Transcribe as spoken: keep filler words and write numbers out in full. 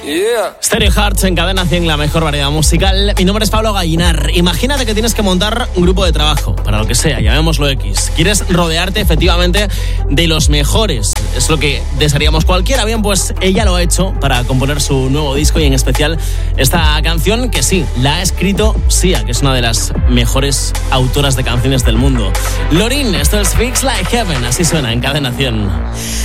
Yeah. Stereo Hearts en Cadena cien, la mejor variedad musical. Mi nombre es Pablo Gallinar. Imagínate que tienes que montar un grupo de trabajo, para lo que sea, llamémoslo X. Quieres rodearte efectivamente de los mejores. Es lo que desearíamos cualquiera. Bien, pues ella lo ha hecho para componer su nuevo disco y en especial esta canción que sí, la ha escrito Sia, que es una de las mejores autoras de canciones del mundo. Lorin, esto es Fix Like Heaven, así suena en Cadena cien.